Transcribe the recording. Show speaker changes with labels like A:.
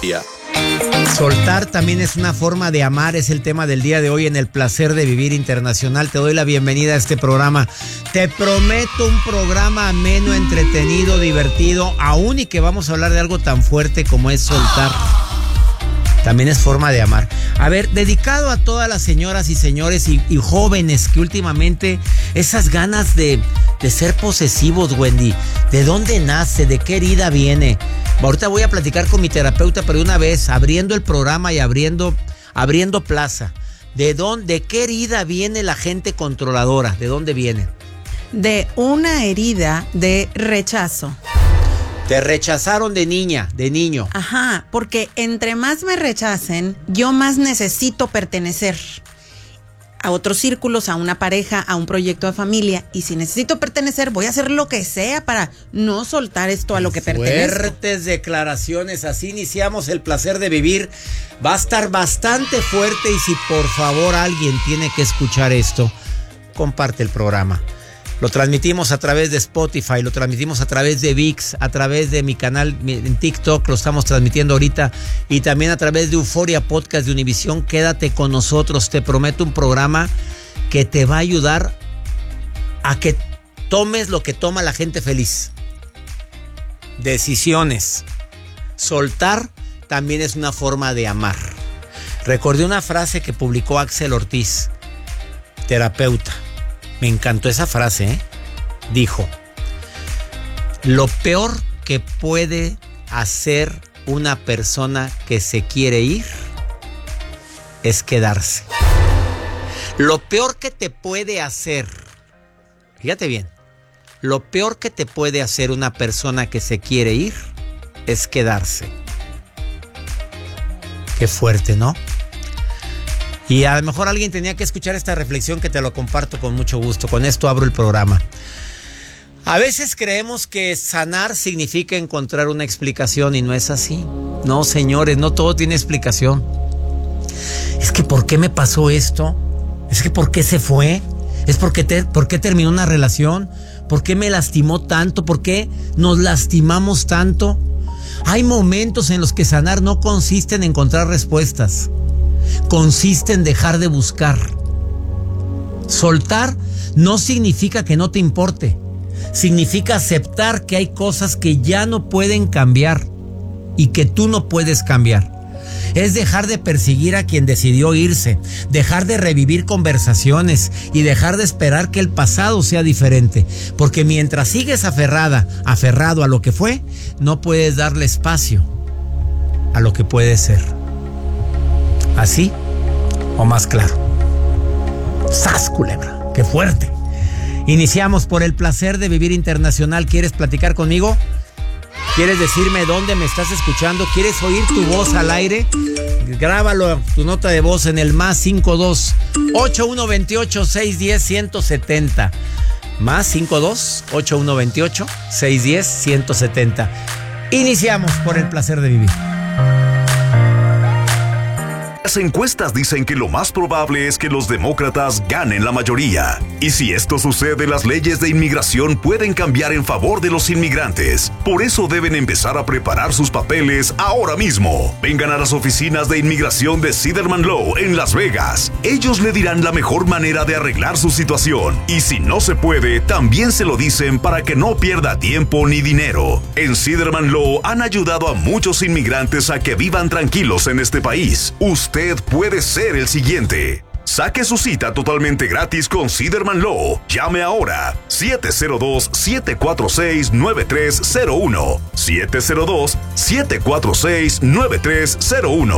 A: Soltar también es una forma de amar, es el tema del día de hoy en El Placer de Vivir Internacional. Te doy la bienvenida a este programa. Te prometo un programa ameno, entretenido, divertido, aún y que vamos a hablar de algo tan fuerte como es soltar. También es forma de amar. A ver, dedicado a todas las señoras y señores y jóvenes que últimamente esas ganas de ser posesivos, Wendy, ¿de dónde nace? ¿De qué herida viene? Ahorita voy a platicar con mi terapeuta, pero de una vez, abriendo el programa y abriendo plaza. ¿De qué herida viene la gente controladora? ¿De dónde viene?
B: De una herida de rechazo.
A: Te rechazaron de niña, de niño.
B: Ajá, porque entre más me rechacen, yo más necesito pertenecer a otros círculos, a una pareja, a un proyecto de familia. Y si necesito pertenecer, voy a hacer lo que sea para no soltar esto a lo que pertenezco.
A: Fuertes declaraciones, así iniciamos El Placer de Vivir. Va a estar bastante fuerte y si por favor alguien tiene que escuchar esto, comparte el programa. Lo transmitimos a través de Spotify, lo transmitimos a través de ViX, a través de mi canal en TikTok, lo estamos transmitiendo ahorita, y también a través de Euforia Podcast de Univisión. Quédate con nosotros, te prometo un programa que te va a ayudar a que tomes lo que toma la gente feliz. Decisiones. Soltar también es una forma de amar. Recordé una frase que publicó Axel Ortiz, terapeuta. Me encantó esa frase, ¿eh? Dijo: lo peor que puede hacer una persona que se quiere ir es quedarse. Lo peor que te puede hacer, fíjate bien, lo peor que te puede hacer una persona que se quiere ir es quedarse. Qué fuerte, ¿no? Y a lo mejor alguien tenía que escuchar esta reflexión que te lo comparto con mucho gusto. Con esto abro el programa. A veces creemos que sanar significa encontrar una explicación y no es así. No, señores, no todo tiene explicación. Es que ¿por qué me pasó esto? Es que ¿por qué se fue? Es ¿por qué terminó una relación? ¿Por qué me lastimó tanto? ¿Por qué nos lastimamos tanto? Hay momentos en los que sanar no consiste en encontrar respuestas. Consiste en dejar de buscar. Soltar no significa que no te importe. Significa aceptar que hay cosas que ya no pueden cambiar y que tú no puedes cambiar. Es dejar de perseguir a quien decidió irse, dejar de revivir conversaciones y dejar de esperar que el pasado sea diferente. Porque mientras sigues aferrado a lo que fue, no puedes darle espacio a lo que puede ser. ¿Así o más claro? ¡Sas, culebra! ¡Qué fuerte! Iniciamos por El Placer de Vivir Internacional. ¿Quieres platicar conmigo? ¿Quieres decirme dónde me estás escuchando? ¿Quieres oír tu voz al aire? Grábalo, tu nota de voz en el +52 8128 610 170. +52 8128 610 170. Iniciamos por El Placer de Vivir.
C: Las encuestas dicen que lo más probable es que los demócratas ganen la mayoría. Y si esto sucede, las leyes de inmigración pueden cambiar en favor de los inmigrantes. Por eso deben empezar a preparar sus papeles ahora mismo. Vengan a las oficinas de inmigración de Siderman Law en Las Vegas. Ellos le dirán la mejor manera de arreglar su situación. Y si no se puede, también se lo dicen para que no pierda tiempo ni dinero. En Siderman Law han ayudado a muchos inmigrantes a que vivan tranquilos en este país. Usted puede ser el siguiente. Saque su cita totalmente gratis con Siderman Law. Llame ahora. 702-746-9301. 702-746-9301.